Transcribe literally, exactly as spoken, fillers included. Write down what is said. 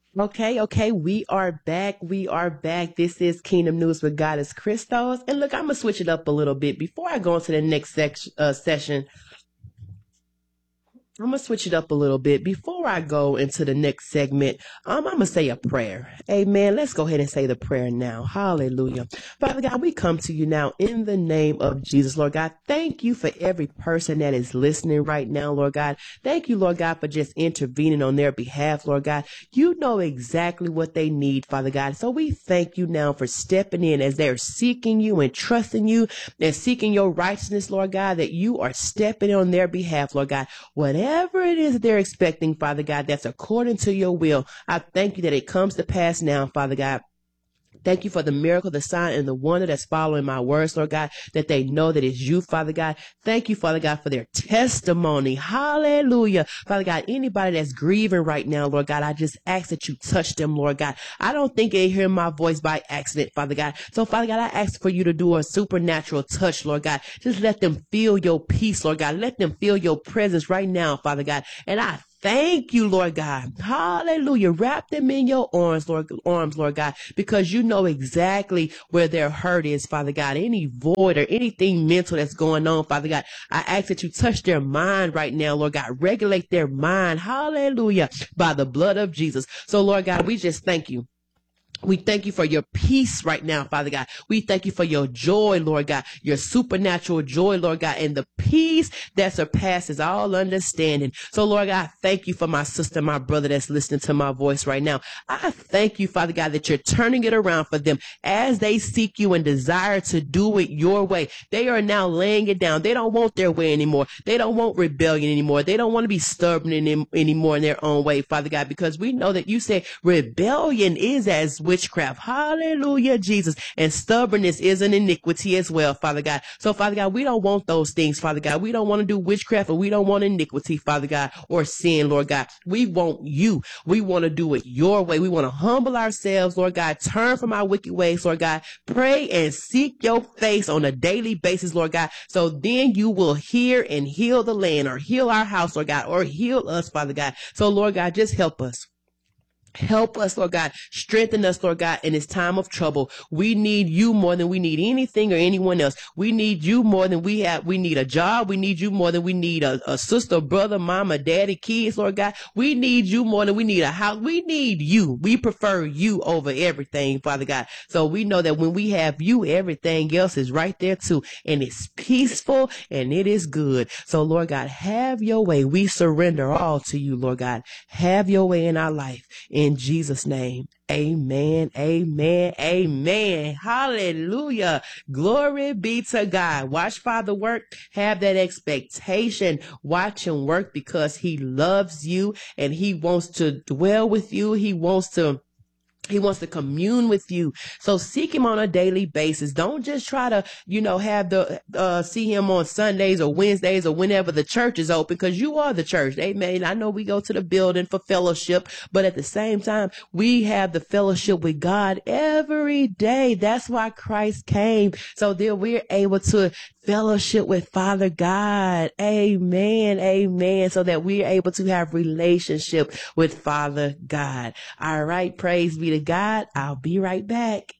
Okay, okay, we are back. We are back. This is Kingdom News with Goddess Christos. And look, I'm gonna switch it up a little bit before I go into the next section. Uh, session. I'm gonna switch it up a little bit before I go into the next segment. Um, I'm gonna say a prayer. Amen. Let's go ahead and say the prayer now. Hallelujah. Father God, we come to you now in the name of Jesus, Lord God. Thank you for every person that is listening right now, Lord God. Thank you, Lord God, for just intervening on their behalf, Lord God. You know exactly what they need, Father God. So we thank you now for stepping in as they're seeking you and trusting you and seeking your righteousness, Lord God, that you are stepping on their behalf, Lord God. Whatever it is that they're expecting, Father God, that's according to your will. I thank you that it comes to pass now, Father God. Thank you for the miracle, the sign, and the wonder that's following my words, Lord God, that they know that it's you, Father God. Thank you, Father God, for their testimony. Hallelujah. Father God, anybody that's grieving right now, Lord God, I just ask that you touch them, Lord God. I don't think they hear my voice by accident, Father God. So, Father God, I ask for you to do a supernatural touch, Lord God. Just let them feel your peace, Lord God. Let them feel your presence right now, Father God. And I thank you, Lord God. Hallelujah. Wrap them in your arms, Lord, arms, Lord God, because you know exactly where their hurt is, Father God. Any void or anything mental that's going on, Father God, I ask that you touch their mind right now, Lord God. Regulate their mind. Hallelujah. By the blood of Jesus. So, Lord God, we just thank you. We thank you for your peace right now, Father God. We thank you for your joy, Lord God, your supernatural joy, Lord God, and the peace that surpasses all understanding. So, Lord God, I thank you for my sister, my brother that's listening to my voice right now. I thank you, Father God, that you're turning it around for them as they seek you and desire to do it your way. They are now laying it down. They don't want their way anymore. They don't want rebellion anymore. They don't want to be stubborn in, anymore in their own way, Father God, because we know that you say rebellion is as witchcraft. Hallelujah, Jesus. And stubbornness is an iniquity as well, Father God. So, Father God, we don't want those things, Father God. We don't want to do witchcraft, and we don't want iniquity, Father God, or sin, Lord God. We want you. We want to do it your way. We want to humble ourselves, Lord God. Turn from our wicked ways, Lord God. Pray and seek your face on a daily basis, Lord God. So then you will hear and heal the land, or heal our house, Lord God, or heal us, Father God. So, Lord God, just help us. Help us, Lord God. Strengthen us, Lord God, in this time of trouble. We need you more than we need anything or anyone else. We need you more than we have. We need a job. We need you more than we need a, a sister, brother, mama, daddy, kids, Lord God. We need you more than we need a house. We need you. We prefer you over everything, Father God. So we know that when we have you, everything else is right there too. And it's peaceful and it is good. So, Lord God, have your way. We surrender all to you, Lord God. Have your way in our life. In Jesus' name, amen, amen, amen. Hallelujah. Glory be to God. Watch Father work. Have that expectation. Watch him work because he loves you and he wants to dwell with you. He wants to He wants to commune with you. So seek him on a daily basis. Don't just try to, you know, have the, uh, see him on Sundays or Wednesdays or whenever the church is open, because you are the church. Amen. I know we go to the building for fellowship, but at the same time, we have the fellowship with God every day. That's why Christ came. So that we're able to fellowship with Father God. Amen. Amen. So that we're able to have relationship with Father God. All right. Praise be to God. I'll be right back.